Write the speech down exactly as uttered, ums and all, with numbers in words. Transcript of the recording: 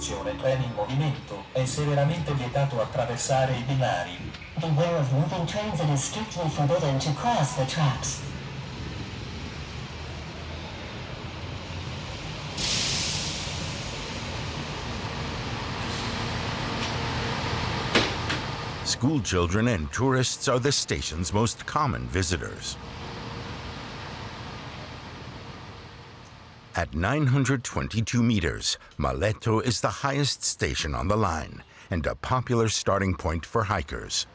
Attenzione, treni in movimento. È severamente vietato attraversare i binari. Beware of moving trains. It is strictly forbidden to cross the tracks. School children and tourists are the station's most common visitors. At nine hundred twenty-two meters, Maleto is the highest station on the line and a popular starting point for hikers.